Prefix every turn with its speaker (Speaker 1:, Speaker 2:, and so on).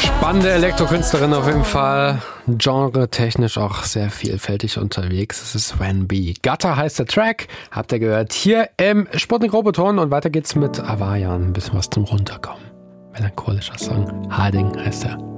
Speaker 1: Spannende Elektrokünstlerin auf jeden Fall. Genre-technisch auch sehr vielfältig unterwegs. Es ist When B. Gutter heißt der Track. Habt ihr gehört? Hier im Sputnik Roboton. Und weiter geht's mit Avayan. Ein bisschen was zum Runterkommen. Melancholischer Song. Harding heißt er.